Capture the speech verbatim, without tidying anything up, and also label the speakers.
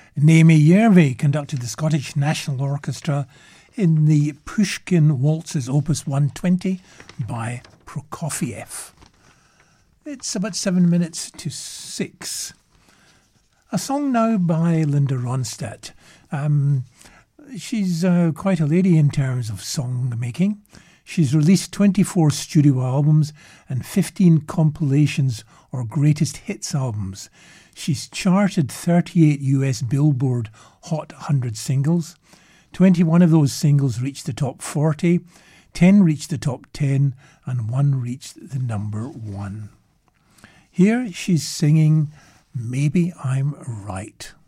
Speaker 1: Naomi Järvi conducted the Scottish National Orchestra in the Pushkin Waltzes Opus one twenty by Prokofiev. It's about seven minutes to six. A song now by Linda Ronstadt. Um, she's uh, quite a lady in terms of song making. She's released twenty-four studio albums and fifteen compilations or greatest hits albums. She's charted thirty-eight U S Billboard Hot one hundred singles. twenty-one of those singles reached the top forty, ten reached the top ten, and one reached the number one. Here she's singing Maybe I'm Right.